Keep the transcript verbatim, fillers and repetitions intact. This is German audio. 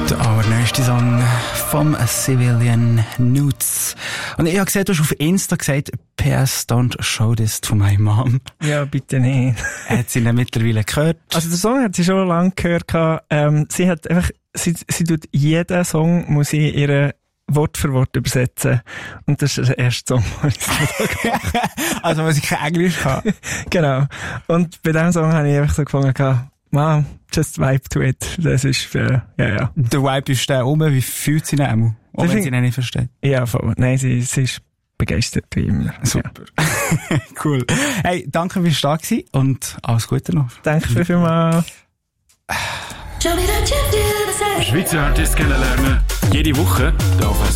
Der allerneueste Song vom Civilian Nudes. Und ich habe gesehen, du hast auf Insta gesagt, P S don't show this to my mom. Ja, bitte nicht. Hat sie ihn mittlerweile gehört? Also der Song hat sie schon lange gehört. Ähm, sie hat einfach, sie, sie tut jeden Song, muss sie ihre Wort für Wort übersetzen. Und das ist der erste Song, den ich so gemacht habe. Also, weil sie kein Englisch hatte. Genau. Und bei diesem Song habe ich einfach so gefunden, Mom, just vibe to it. Das ist für, ja, ja. Der Vibe ist der um, wie fühlt sie ihn auch? Auch wenn sie ihn nicht versteht. Ja, voll. Nein, sie, sie ist begeistert wie immer. Super. Ja. Cool. Hey, danke fürs da gewesen und alles Gute noch. Danke vielmals. Schweizer Artists kennenlernen. Jede Woche hier auf